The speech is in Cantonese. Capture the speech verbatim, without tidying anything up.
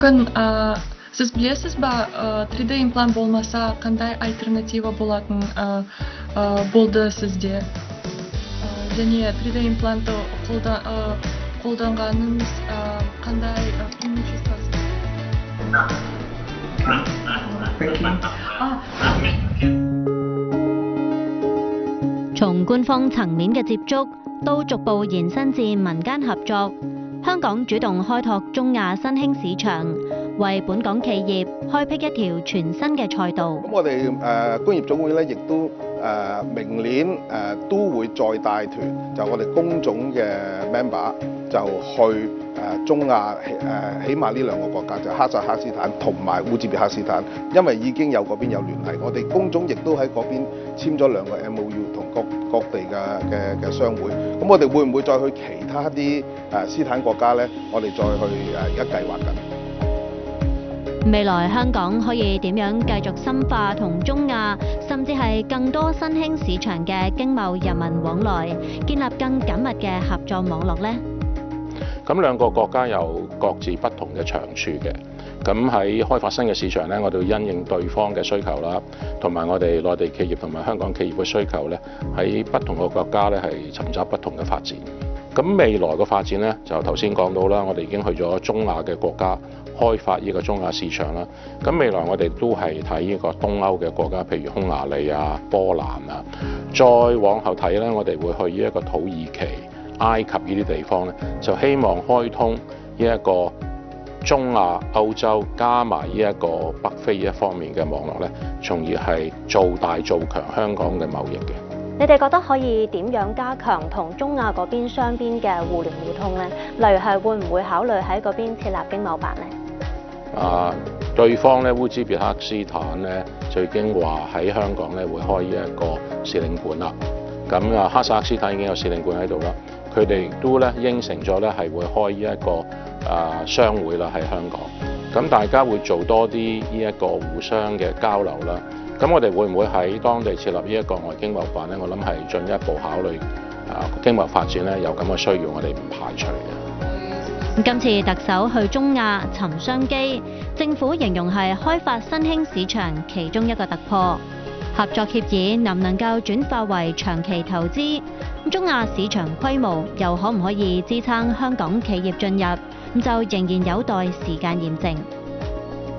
Мүмкін ә, сіз білесіз ба, ә, три дэ имплант болмаса қандай альтернатива болатын ә, ә, болды сізде? Ә, және три дэ имплантты қолда, ә, қолданғаныңыз ә, қандай ә, преимуществосы? 從官方層面嘅接觸，到逐步延伸至民間合作，香港主動開拓中亞新興市場，為本港企業開闢一條全新嘅賽道。 咁我哋誒工業總會咧，亦都誒明年誒都會再帶團，就我哋工總嘅 member 就去誒中亞誒起碼呢兩個國家，就哈薩克斯坦同埋烏茲別克斯坦，因為已經有嗰邊有聯繫，我哋工總亦都喺嗰邊簽咗兩個 M O U 同各各地嘅嘅嘅商會。咁我哋會唔會再去其他啲誒斯坦國家咧？我哋再去誒而家計劃緊。 未來香港可以點樣繼續深化同中亞，甚至係更多新興市場嘅經貿人民往來，建立更緊密嘅合作網絡呢？ 咁兩個國家有各自不同嘅長處嘅。咁喺開發新嘅市場咧，我哋要因應對方嘅需求啦，同埋我哋內地企業同埋香港企業嘅需求咧，喺不同嘅國家咧係尋找不同嘅發展。咁未來嘅發展咧，就頭先講到啦，我哋已經去咗中亞嘅國家開發呢個中亞市場啦。咁未來我哋都係睇呢個東歐嘅國家，譬如匈牙利啊、波蘭啊。再往後睇咧，我哋會去呢一個土耳其、埃及呢啲地方咧，就希望開通呢一個中亞、歐洲加埋呢一個北非呢一方面嘅網絡咧，從而係做大做強香港嘅貿易嘅。 你哋覺得可以點樣加強同中亞嗰邊雙邊嘅互聯互通呢？例如係會唔會考慮喺嗰邊設立經貿辦呢？ 啊，對方咧烏茲別克斯坦咧就已經話喺香港咧會開一個使領館啦。咁啊，哈薩克斯坦已經有使領館喺度啦。佢哋都咧應承咗咧係會開呢一個啊商會啦喺香港。咁大家會做多啲呢一個互相嘅交流啦。咁我哋會唔會喺當地設立呢一個外經貿辦咧？我諗係進一步考慮啊經貿發展咧，有咁嘅需要，我哋唔排除嘅。 今次特首去中亞尋商機，政府形容係開發新興市場其中一個突破。合作協議能唔能夠轉化為長期投資？中亞市場規模又可唔可以支撐香港企業進入？咁就仍然有待時間驗證。